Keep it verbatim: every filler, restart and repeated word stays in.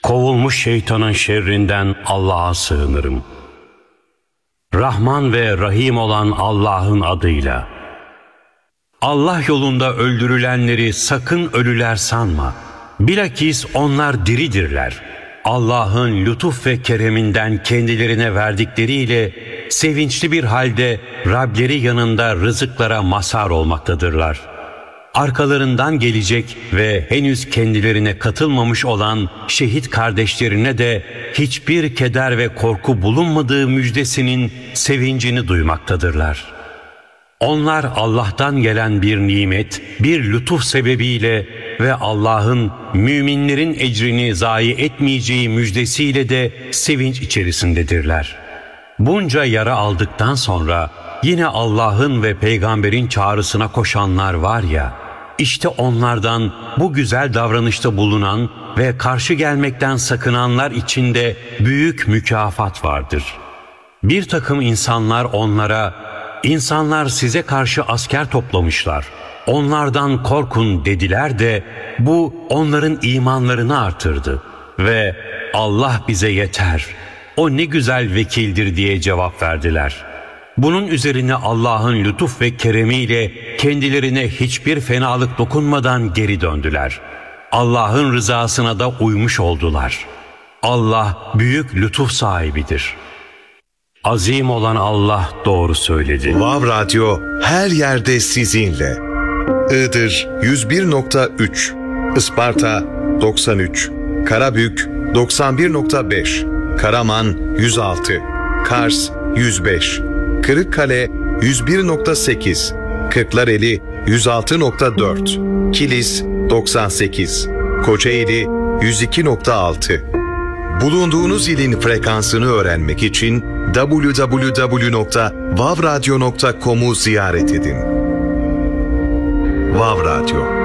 kovulmuş şeytanın şerrinden Allah'a sığınırım. Rahman ve Rahim olan Allah'ın adıyla. Allah yolunda öldürülenleri sakın ölüler sanma. Bilakis onlar diridirler. Allah'ın lütuf ve kereminden kendilerine verdikleriyle sevinçli bir halde Rableri yanında rızıklara mazhar olmaktadırlar. Arkalarından gelecek ve henüz kendilerine katılmamış olan şehit kardeşlerine de hiçbir keder ve korku bulunmadığı müjdesinin sevincini duymaktadırlar. Onlar Allah'tan gelen bir nimet, bir lütuf sebebiyle ve Allah'ın müminlerin ecrini zayi etmeyeceği müjdesiyle de sevinç içerisindedirler. Bunca yara aldıktan sonra yine Allah'ın ve peygamberin çağrısına koşanlar var ya, işte onlardan bu güzel davranışta bulunan ve karşı gelmekten sakınanlar için de büyük mükafat vardır. Bir takım insanlar onlara, İnsanlar size karşı asker toplamışlar, onlardan korkun dediler de bu onların imanlarını artırdı ve Allah bize yeter, o ne güzel vekildir diye cevap verdiler. Bunun üzerine Allah'ın lütuf ve keremiyle kendilerine hiçbir fenalık dokunmadan geri döndüler. Allah'ın rızasına da uymuş oldular. Allah büyük lütuf sahibidir. Azim olan Allah doğru söyledi. Vav Radyo her yerde sizinle. Iğdır yüz bir nokta üç, Isparta doksan üç, Karabük doksan bir nokta beş, Karaman yüz altı, Kars yüz beş, Kırıkkale yüz bir nokta sekiz, Kırklareli yüz altı nokta dört, Kilis doksan sekiz, Kocaeli yüz iki nokta altı. Bulunduğunuz ilin frekansını öğrenmek için double-u double-u double-u nokta vav radyo nokta com'u ziyaret edin. Vav Radyo.